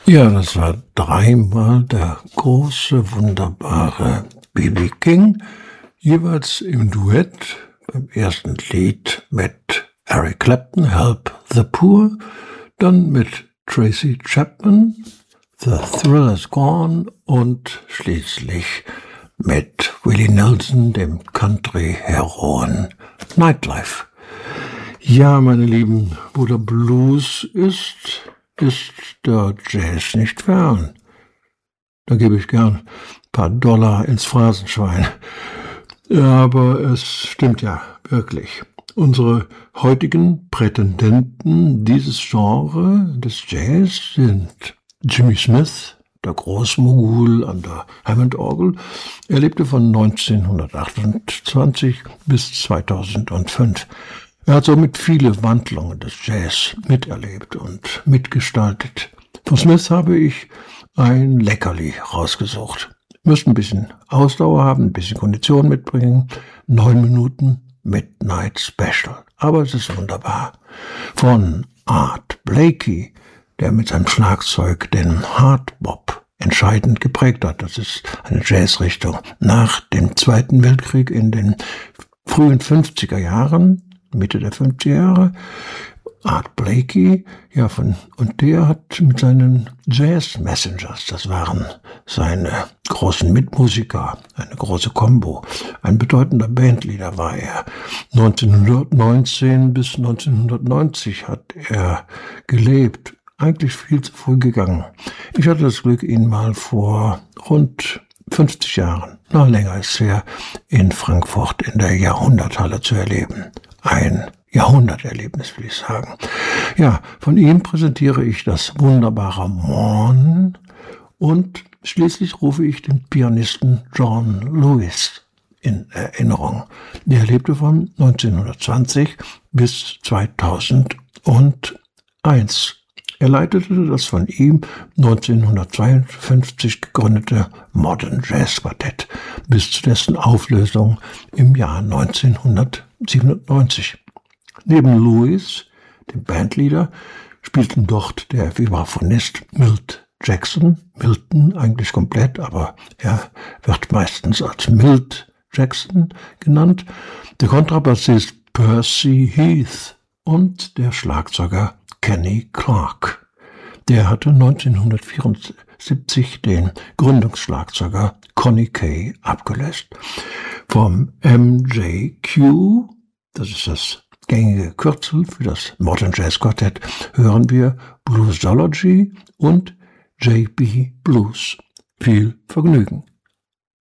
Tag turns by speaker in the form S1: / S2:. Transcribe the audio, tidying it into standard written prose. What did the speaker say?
S1: Ja, das war dreimal der große, wunderbare B.B. King, jeweils im Duett beim ersten Lied mit Eric Clapton, Help the Poor, dann mit Tracy Chapman, The Thrill Is Gone und schließlich mit Willie Nelson, dem Country-Heroen Nightlife. Ja, meine Lieben, wo der Blues ist der Jazz nicht fern. Da gebe ich gern ein paar Dollar ins Phrasenschwein. Aber es stimmt ja wirklich. Unsere heutigen Prätendenten dieses Genre des Jazz sind Jimmy Smith, der Großmogul an der Hammond-Orgel. Er lebte von 1928 bis 2005. Er hat somit viele Wandlungen des Jazz miterlebt und mitgestaltet. Von Smith habe ich ein Leckerli rausgesucht. Müsst ein bisschen Ausdauer haben, ein bisschen Kondition mitbringen. 9 Minuten Midnight Special. Aber es ist wunderbar. Von Art Blakey, der mit seinem Schlagzeug den Hardbop entscheidend geprägt hat. Das ist eine Jazzrichtung nach dem Zweiten Weltkrieg in den frühen 50er Jahren. Mitte der 50er Jahre, Art Blakey, und der hat mit seinen Jazz Messengers, das waren seine großen Mitmusiker, eine große Combo, ein bedeutender Bandleader war er. 1919 bis 1990 hat er gelebt, eigentlich viel zu früh gegangen. Ich hatte das Glück, ihn mal vor rund 50 Jahren, noch länger ist her, in Frankfurt in der Jahrhunderthalle zu erleben. Ein Jahrhunderterlebnis, will ich sagen. Ja, von ihm präsentiere ich das wunderbare Morn und schließlich rufe ich den Pianisten John Lewis in Erinnerung. Der lebte von 1920 bis 2001. Er leitete das von ihm 1952 gegründete Modern Jazz Quartett bis zu dessen Auflösung im Jahr 1997. Neben Lewis, dem Bandleader, spielten dort der Vibraphonist Milt Jackson, Milton eigentlich komplett, aber er wird meistens als Milt Jackson genannt, der Kontrabassist Percy Heath und der Schlagzeuger Kenny Clarke. Der hatte 1974 den Gründungsschlagzeuger Connie Kay abgelöst. Vom MJQ, das ist das gängige Kürzel für das Modern Jazz Quartett, hören wir Bluesology und JB Blues. Viel Vergnügen.